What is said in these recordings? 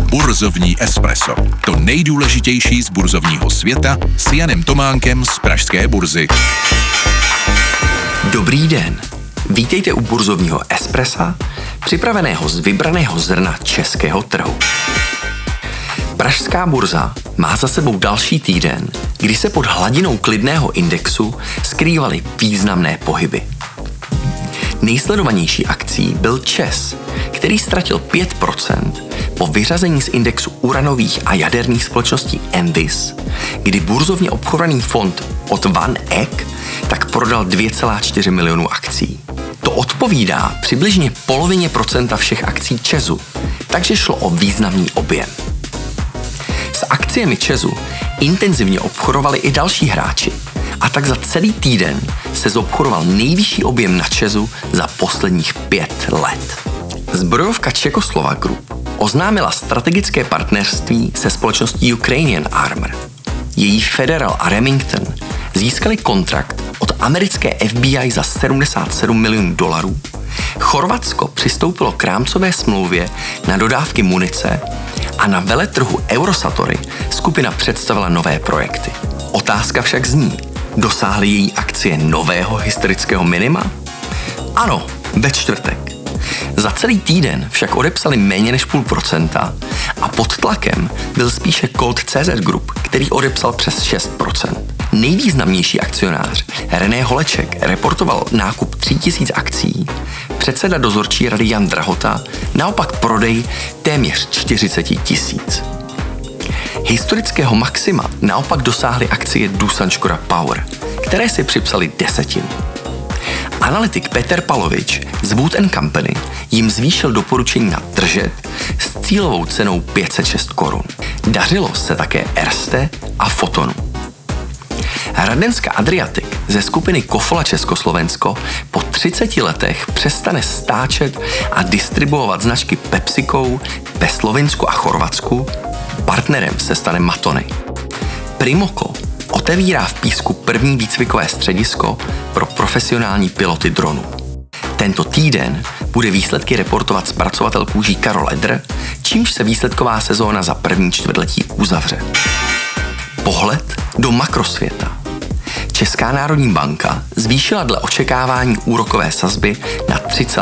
Burzovní espresso. To nejdůležitější z burzovního světa s Janem Tománkem z Pražské burzy. Dobrý den. Vítejte u burzovního espressa, připraveného z vybraného zrna českého trhu. Pražská burza má za sebou další týden, kdy se pod hladinou klidného indexu skrývaly významné pohyby. Nejsledovanější akcí byl ČEZ, který ztratil 5% po vyřazení z indexu uranových a jaderných společností Envis, kdy burzovně obchodovaný fond od Van Eck tak prodal 2,4 milionu akcí. To odpovídá přibližně polovině procenta všech akcí ČEZu, takže šlo o významný objem. S akciemi ČEZu intenzivně obchodovali i další hráči, a tak za celý týden se zobchodoval nejvyšší objem na ČEZu za posledních 5 let. Zbrojovka Czechoslovak Group oznámila strategické partnerství se společností Ukrainian Armor. Její Federal a Remington získali kontrakt od americké FBI za $77 milionů. Chorvatsko přistoupilo k rámcové smlouvě na dodávky munice a na veletrhu Eurosatory skupina představila nové projekty. Otázka však zní, dosáhly její akcie nového historického minima? Ano, ve čtvrtek. Za celý týden však odepsali méně než 0,5% a pod tlakem byl spíše Colt.cz Group, který odepsal přes 6%. Nejvýznamnější akcionář René Holeček reportoval nákup 3000 akcí, předseda dozorčí rady Jan Drahota naopak prodej téměř 40 000. Historického maxima naopak dosáhly akcie Doosan Škoda Power, které si připsali 10. Analytik Peter Palovič z Wood & Company jim zvýšil doporučení na držet s cílovou cenou 506 korun. Dařilo se také Erste a Fotonu. Radenska Adriatic ze skupiny Kofola Československo po 30 letech přestane stáčet a distribuovat značky PepsiCo ve Slovinsku a Chorvatsku, partnerem se stane Matony. Primoco otevírá v Písku první výcvikové středisko pro profesionální piloty dronů. Tento týden bude výsledky reportovat zpracovatel kůží Karol Edr, čímž se výsledková sezóna za první čtvrtletí uzavře. Pohled do makrosvěta. Česká národní banka zvýšila dle očekávání úrokové sazby na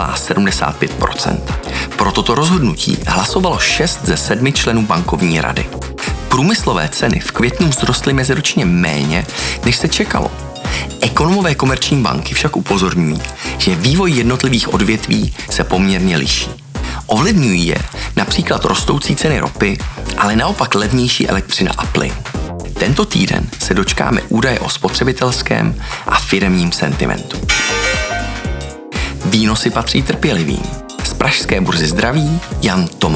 3,75%. Pro toto rozhodnutí hlasovalo 6 ze 7 členů bankovní rady. Průmyslové ceny v květnu vzrostly meziročně méně, než se čekalo. Ekonomové Komerční banky však upozorňují, že vývoj jednotlivých odvětví se poměrně liší. Ovlivňují je například rostoucí ceny ropy, ale naopak levnější elektřina a plyn. Tento týden se dočkáme údaje o spotřebitelském a firemním sentimentu. Výnosy patří trpělivým. Z pražské burzy zdraví Jan Tomák.